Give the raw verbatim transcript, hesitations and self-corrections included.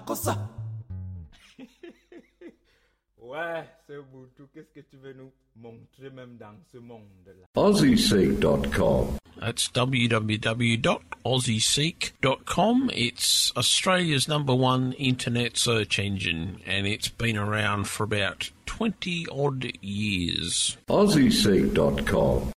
ça. Ouais, c'est Boutou, qu'est-ce que tu veux nous montrer même dans ce monde-là? Aussie Seek dot com. That's w w w dot aussie seek dot com. It's Australia's number one internet search engine, and it's been around for about twenty odd years. Aussie Seek dot com.